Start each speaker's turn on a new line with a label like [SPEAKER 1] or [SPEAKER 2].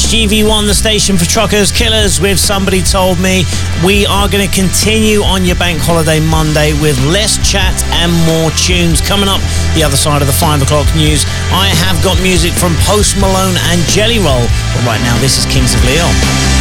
[SPEAKER 1] GV1, the station for truckers, killers with Somebody Told Me. We are going to continue on your Bank Holiday Monday with less chat and more tunes. Coming up the other side of the 5 o'clock news, I have got music from Post Malone and Jelly Roll. But right now, this is Kings of Leon.